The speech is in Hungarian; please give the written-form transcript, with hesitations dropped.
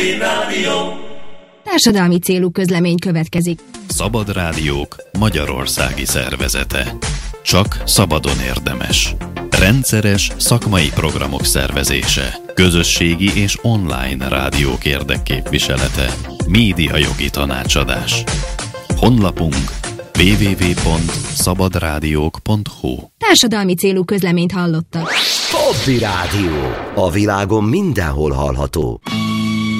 Társadalmi célú közlemény következik. Szabad Rádiók Magyarországi Szervezete. Csak szabadon érdemes. Rendszeres szakmai programok szervezése. Közösségi és online rádiók érdekképviselete. Médiajogi tanácsadás. Honlapunk www.szabadrádiók.hu. Társadalmi célú közleményt hallottak. Hobby Rádió. A világon mindenhol hallható.